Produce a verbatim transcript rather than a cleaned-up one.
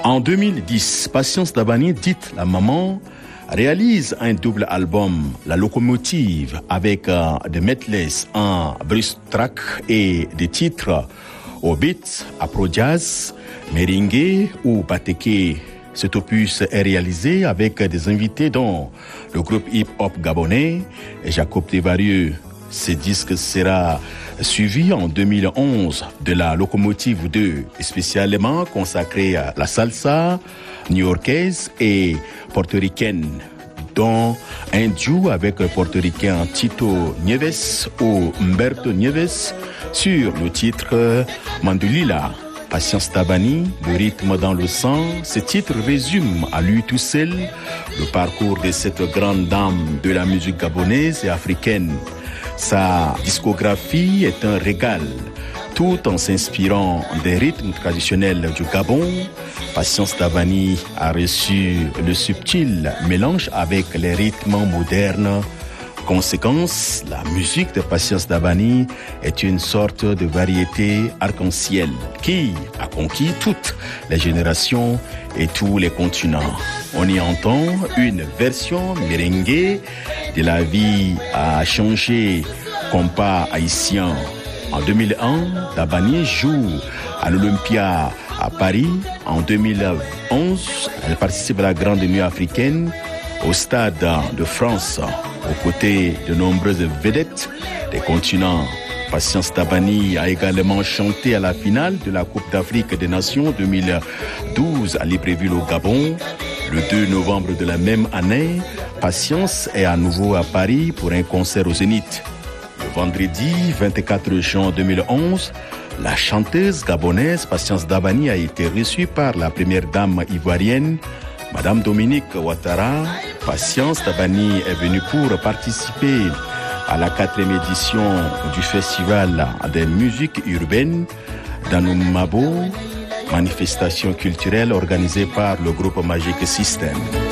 En deux mille dix, Patience Dabani, dite la maman, réalise un double album, La Locomotive, avec euh, des medleys en bruce track et des titres au beat, afro-jazz, merengue ou bateke. Cet opus est réalisé avec des invités dont le groupe hip-hop gabonais et Jacob Devarieux. Ce disque sera suivi en deux mille onze de La Locomotive deux, spécialement consacré à la salsa new-yorkaise et portoricaine, dont un duo avec le portoricain Tito Nieves ou Humberto Nieves sur le titre Mandolila. Patience Dabani, le rythme dans le sang, ce titre résume à lui tout seul le parcours de cette grande dame de la musique gabonaise et africaine. Sa discographie est un régal, tout en s'inspirant des rythmes traditionnels du Gabon. Patience Dabani a reçu le subtil mélange avec les rythmes modernes. Conséquence, la musique de Patience Dabani est une sorte de variété arc-en-ciel qui a conquis toutes les générations et tous les continents. On y entend une version merengue de La vie a changé, compas haïtien. En deux mille un, Dabani joue à l'Olympia à Paris. En deux mille onze, elle participe à la Grande Nuit africaine au Stade de France, aux côtés de nombreuses vedettes des continents. Patience Dabani a également chanté à la finale de la Coupe d'Afrique des Nations deux mille douze à Libreville au Gabon. Le deux novembre de la même année, Patience est à nouveau à Paris pour un concert au Zénith. Le vendredi vingt-quatre juin deux mille onze, la chanteuse gabonaise Patience Dabani a été reçue par la première dame ivoirienne, Madame Dominique Ouattara. Patience Dabani est venue pour participer à la quatrième édition du Festival des musiques urbaines d'Anoumabo, manifestation culturelle organisée par le groupe Magic System.